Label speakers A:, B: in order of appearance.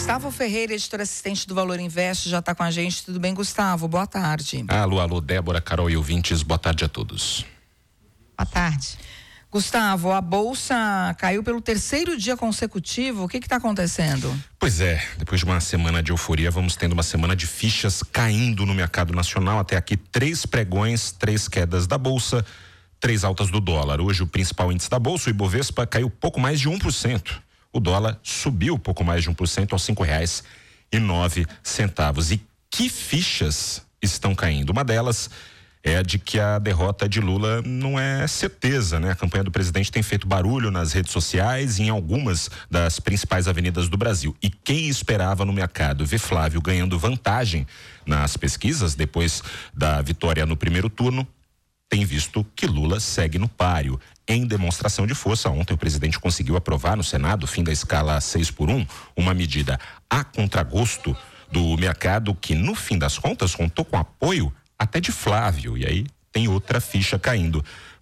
A: Gustavo Ferreira, editor assistente do Valor Invest, já está com a gente. Tudo bem, Gustavo? Boa tarde.
B: Alô, Débora, Carol e ouvintes, boa tarde a todos.
C: Boa tarde.
A: Gustavo, a Bolsa caiu pelo terceiro dia consecutivo. O que está acontecendo?
B: Pois é, depois de uma semana de euforia, vamos tendo uma semana de fichas caindo no mercado nacional. Até aqui, 3 pregões, 3 quedas da Bolsa, 3 altas do dólar. Hoje o principal índice da Bolsa, o Ibovespa, caiu pouco mais de 1%. O dólar subiu pouco mais de 1% aos R$5,09. E que fichas estão caindo? Uma delas é a de que a derrota de Lula não é certeza, né? A campanha do presidente tem feito barulho nas redes sociais e em algumas das principais avenidas do Brasil. E quem esperava no mercado ver Flávio ganhando vantagem nas pesquisas depois da vitória no primeiro turno, tem visto que Lula segue no páreo. Em demonstração de força, ontem o presidente conseguiu aprovar no Senado, fim da escala 6x1, uma medida a contragosto do mercado que, no fim das contas, contou com apoio até de Flávio. E aí tem outra ficha caindo.